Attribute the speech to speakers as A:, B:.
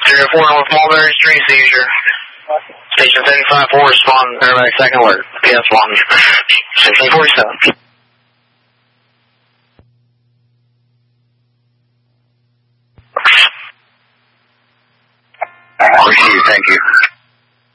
A: 304 North Mulberry Street, seizure. Station 754, respond, everybody, second alert. PS 1. 1647.
B: Receive, thank you.